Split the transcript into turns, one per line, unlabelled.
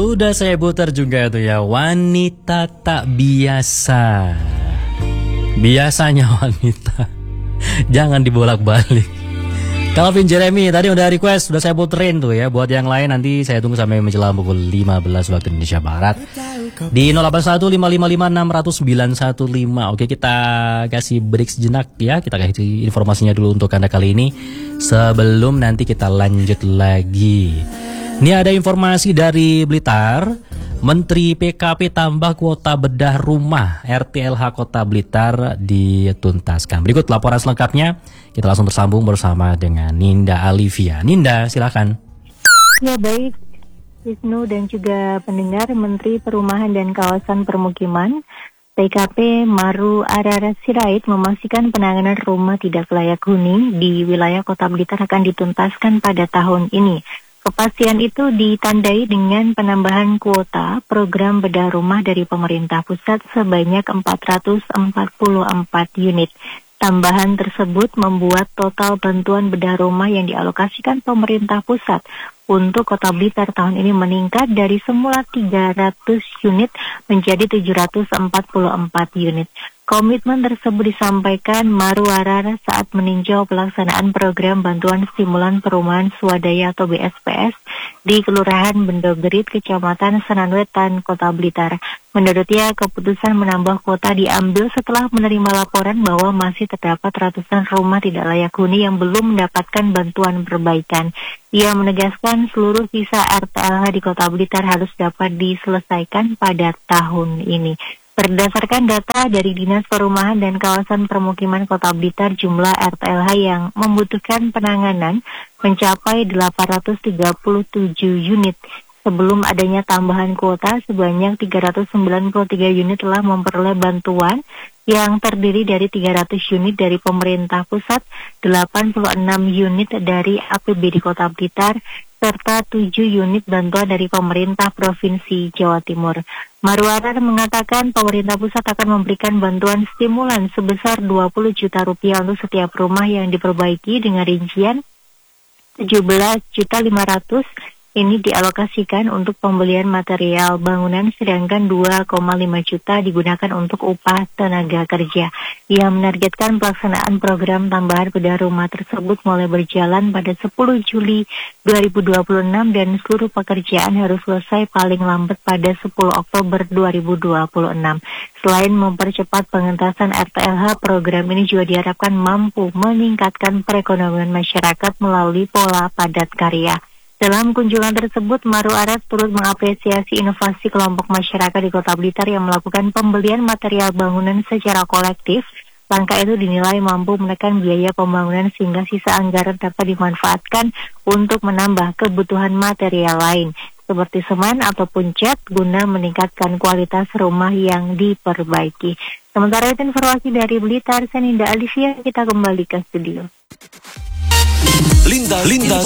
Sudah saya putar juga tuh ya, wanita tak biasa. Biasanya wanita jangan dibolak-balik. Calvin Jeremy tadi udah request, sudah saya puterin tuh ya. Buat yang lain nanti saya tunggu sampai menjelang pukul 15 waktu Indonesia Barat di 081555600915. Oke, kita kasih break sejenak ya. Kita kasih informasinya dulu untuk Anda kali ini sebelum nanti kita lanjut lagi. Ini ada informasi dari Blitar, Menteri PKP tambah kuota bedah rumah, RTLH Kota Blitar dituntaskan. Berikut laporan selengkapnya, kita langsung tersambung bersama dengan Ninda Alivia. Ninda, silakan.
Ya baik, Wisnu dan juga pendengar, Menteri Perumahan dan Kawasan Permukiman PKP Maru Arara Sirait memastikan penanganan rumah tidak layak huni di wilayah Kota Blitar akan dituntaskan pada tahun ini. Kepastian itu ditandai dengan penambahan kuota program bedah rumah dari pemerintah pusat sebanyak 444 unit. Tambahan tersebut membuat total bantuan bedah rumah yang dialokasikan pemerintah pusat untuk Kota Blitar tahun ini meningkat dari semula 300 unit menjadi 744 unit. Komitmen tersebut disampaikan Maru Arara saat meninjau pelaksanaan program bantuan stimulan perumahan swadaya atau BSPS di Kelurahan Bendogerit, Kecamatan Senanwetan, Kota Blitar. Menurutnya, keputusan menambah kuota diambil setelah menerima laporan bahwa masih terdapat ratusan rumah tidak layak huni yang belum mendapatkan bantuan perbaikan. Ia menegaskan seluruh sisa RTLH di Kota Blitar harus dapat diselesaikan pada tahun ini. Berdasarkan data dari Dinas Perumahan dan Kawasan Permukiman Kota Blitar, jumlah RTLH yang membutuhkan penanganan mencapai 837 unit. Sebelum adanya tambahan kuota, sebanyak 393 unit telah memperoleh bantuan yang terdiri dari 300 unit dari pemerintah pusat, 86 unit dari APBD Kota Blitar, serta 7 unit bantuan dari pemerintah Provinsi Jawa Timur. Marwarar mengatakan pemerintah pusat akan memberikan bantuan stimulan sebesar 20 juta rupiah untuk setiap rumah yang diperbaiki dengan rincian 17.500.000 ini dialokasikan untuk pembelian material bangunan, sedangkan 2,5 juta digunakan untuk upah tenaga kerja. Ia menargetkan pelaksanaan program tambahan bedah rumah tersebut mulai berjalan pada 10 Juli 2026 dan seluruh pekerjaan harus selesai paling lambat pada 10 Oktober 2026. Selain mempercepat pengentasan RTLH, program ini juga diharapkan mampu meningkatkan perekonomian masyarakat melalui pola padat karya. Dalam kunjungan tersebut, Maru Aras turut mengapresiasi inovasi kelompok masyarakat di Kota Blitar yang melakukan pembelian material bangunan secara kolektif. Langkah itu dinilai mampu menekan biaya pembangunan sehingga sisa anggaran dapat dimanfaatkan untuk menambah kebutuhan material lain, seperti semen ataupun cat, guna meningkatkan kualitas rumah yang diperbaiki. Sementara itu informasi dari Blitar, saya Ninda Alivia, kita kembali ke studio.
Lintas